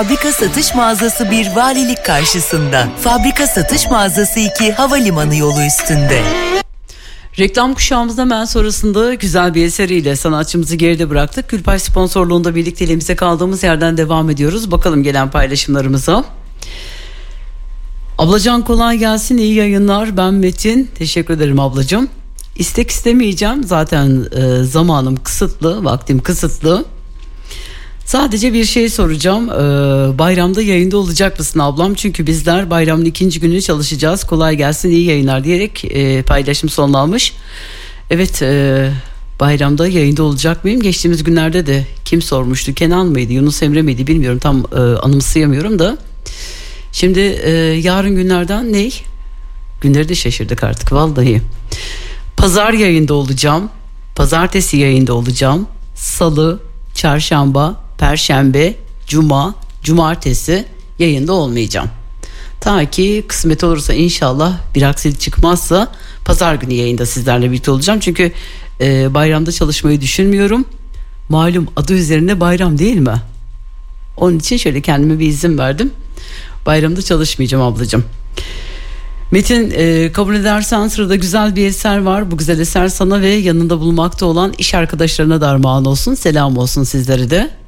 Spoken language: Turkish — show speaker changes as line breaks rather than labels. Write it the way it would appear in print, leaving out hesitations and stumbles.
Fabrika Satış Mağazası 1 Valilik karşısında. Fabrika Satış Mağazası 2 Havalimanı yolu üstünde.
Reklam kuşağımızda hemen sonrasında güzel bir eseriyle sanatçımızı geride bıraktık. Gülpay sponsorluğunda birlikteliğimize kaldığımız yerden devam ediyoruz. Bakalım gelen paylaşımlarımıza. Ablacan kolay gelsin, iyi yayınlar. Ben Metin. Teşekkür ederim ablacığım. İstek istemeyeceğim. Zaten zamanım kısıtlı, vaktim kısıtlı. Sadece bir şey soracağım. Bayramda yayında olacak mısın ablam? Çünkü bizler bayramın 2. günü çalışacağız. Kolay gelsin, iyi yayınlar diyerek paylaşım sonlanmış. Evet, bayramda yayında olacak mıyım? Geçtiğimiz günlerde de kim sormuştu? Kenan mıydı? Yunus Emre miydi? Bilmiyorum, tam anımsayamıyorum da. Şimdi yarın günlerden ne? Günleri de şaşırdık artık vallahi. Pazar yayında olacağım. Pazartesi yayında olacağım. Salı, çarşamba, perşembe, cuma, cumartesi yayında olmayacağım. Ta ki kısmet olursa, inşallah bir aksilik çıkmazsa pazar günü yayında sizlerle birlikte olacağım. Çünkü bayramda çalışmayı düşünmüyorum. Malum adı üzerine bayram değil mi? Onun için şöyle kendime bir izin verdim. Bayramda çalışmayacağım ablacığım. Metin, kabul edersen sırada güzel bir eser var. Bu güzel eser sana ve yanında bulunmakta olan iş arkadaşlarına da armağan olsun. Selam olsun sizlere de.